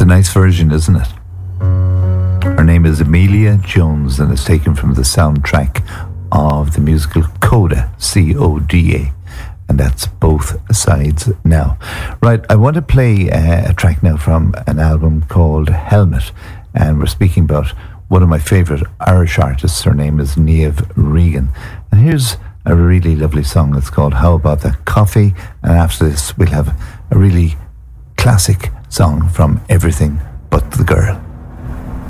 a nice version, isn't it? Her name is Amelia Jones, and it's taken from the soundtrack of the musical Coda, C-O-D-A. And that's Both Sides Now. Right, I want to play a track now from an album called Helmet. And we're speaking about one of my favourite Irish artists. Her name is Niamh Regan. And here's a really lovely song. It's called How About That Coffee? And after this, we'll have a really classic song from Everything But the Girl.